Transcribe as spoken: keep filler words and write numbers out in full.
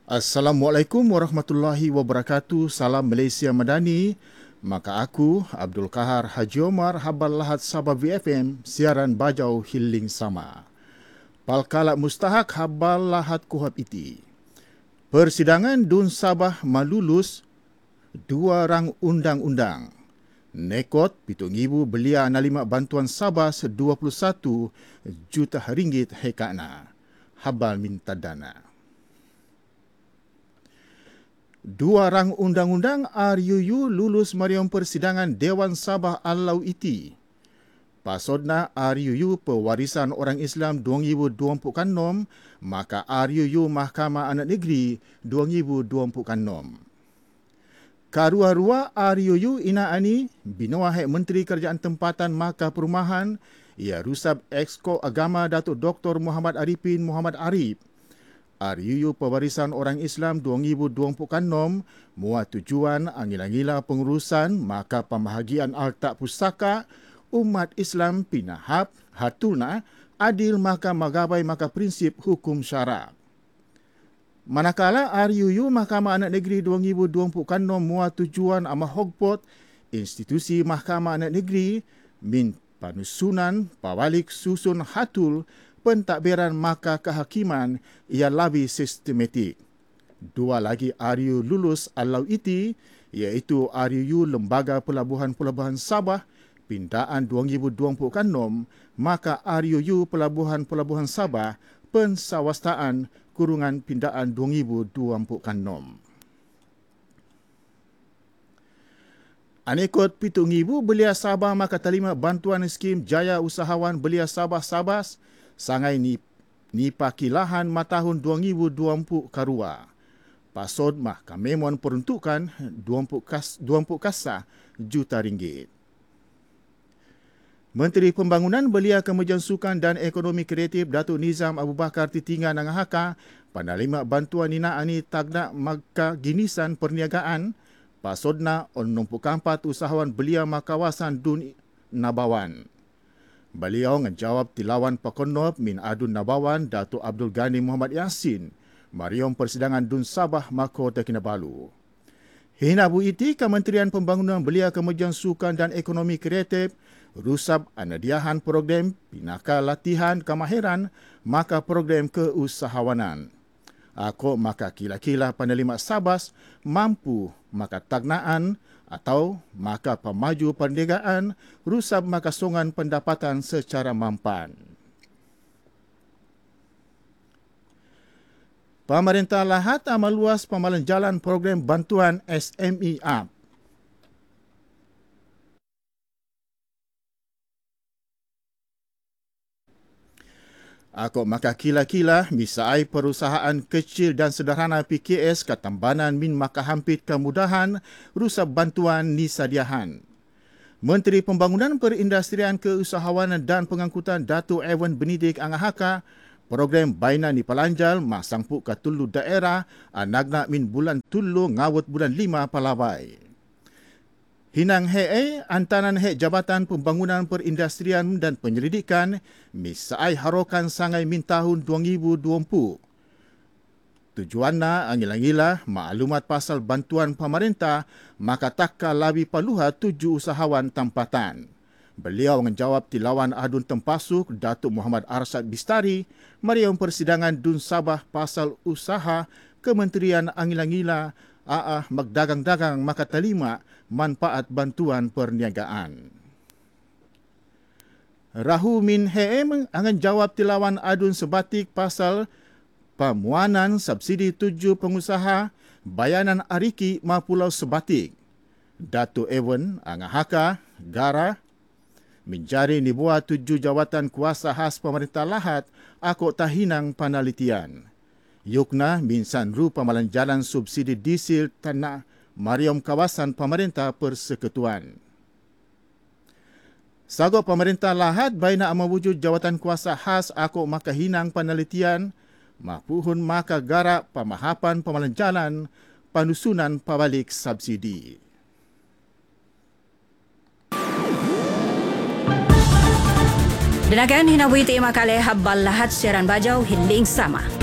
Assalamualaikum warahmatullahi wabarakatuh. Salam Malaysia Madani. Maka aku, Abdul Kahar Haji Omar, Habal Lahat Sabah V F M, siaran bajau hiling sama. Palkalak mustahak Habal Lahat Kuhab iti. Persidangan Dun Sabah malulus dua rang undang-undang. Nekot pitung ibu belia nalima bantuan Sabah dua puluh satu juta ringgit hekana. Habal minta dana. Dua rang undang-undang R U U lulus mariam persidangan Dewan Sabah Alau iti. Pasodna R U U pewarisan orang Islam dua ribu dua puluh enam, maka R U U Mahkamah Anak Negeri dua ribu dua puluh enam. Karua-rua R U U ina ani binua hek Menteri Kerajaan Tempatan Maka Perumahan, ia rusab Exco Agama Datuk Doktor Muhammad Arifin Muhammad Arif. R U U Pewarisan Orang Islam dua ribu dua puluh enam muat tujuan angila-ngila pengurusan maka pembahagian altak pusaka umat Islam pinahap, hatuna, adil maka magabai maka prinsip hukum syarak. Manakala R U U Mahkamah Anak Negeri dua ribu dua puluh enam muat tujuan ama hogpot institusi Mahkamah Anak Negeri min panusunan pawalik susun hatul pentadbiran maka kehakiman ia lebih sistematik. Dua lagi R U U lulus alau iti iaitu R U U Lembaga Pelabuhan-Pelabuhan Sabah pindaan dua ribu dua puluh enam maka R U U Pelabuhan-Pelabuhan Sabah pensawastaan kurungan pindaan dua ribu dua puluh enam. Anekot pitung ibu belia Sabah maka terima bantuan skim Jaya Usahawan Belia Sabah Sabas sangai ni nipakilahan matahun dua ribu dua puluh karua. Pasod mah kamemon peruntukan dua puluh kas dua puluh kasa juta ringgit. Menteri Pembangunan Belia Kementerian Sukan dan Ekonomi Kreatif Datuk Nizam Abu Bakar Titinga Nangahaka panalima bantuan nina ani tagna maka ginisan perniagaan pasodna on enam puluh empat usahawan belia makawasan Dun Nabawan. Beliau menjawab tilawan Pakonop min Adun Nabawan Datuk Abdul Ghani Muhammad Yassin mariom persidangan Dun Sabah Mahkota Kinabalu. Hinabu iti Kementerian Pembangunan Belia Kementerian Sukan dan Ekonomi Kreatif rusab anadiahan program pinaka latihan kemahiran maka program keusahawanan. Ako maka kila-kila panelima Sabas mampu maka tagnaan atau maka pemaju perniagaan rusab maka songan pendapatan secara mampan. Pemerintah Lahat amal luas pemalan jalan program bantuan S M E A P. Aku maka kila-kila misai perusahaan kecil dan sederhana P K S Katambanan min maka hampir kemudahan rusab bantuan nisadiahan. Menteri Pembangunan Perindustrian Keusahawanan dan Pengangkutan Datuk Ewan Benidik Angahaka program Baina ni Palanjal masangpuk ke tulu daerah anagna min bulan tulu ngawut bulan lima palabai. Hinang he antanan he Jabatan Pembangunan Perindustrian dan Penyelidikan misai harokan sangai min tahun dua ribu dua puluh. Tujuanna angila-ngila maklumat pasal bantuan pemerintah maka takka labi paluha tujuh usahawan tempatan. Beliau menjawab tilawan Adun Tempasuk Datuk Muhammad Arsyad Bistari mariam persidangan Dun Sabah pasal usaha Kementerian Angila-ngila Aah magdagang-dagang maka terima manfaat bantuan perniagaan. Rahu min hem angan jawab tilawan Adun sebatik pasal pemuanan subsidi tujuh pengusaha bayanan ariki ma Pulau Sebatik. Datuk Ewan Angahaka Gara menjari nibuat tujuh jawatan kuasa khas pemerintah Lahat ako tahinang panalitian. Yukna minsan ru pamalan jalan subsidi diesel tanah mariam kawasan pemerintah persekutuan. Sago pemerintah Lahat baina mewujud jawatan kuasa khas ako maka hinang penelitian mapuhun maka garak pemahapan pamalan jalan panusunan pabalik subsidi. Dinagan hinabuhi ti makale Habal Lahat siaran bajau hiling sama.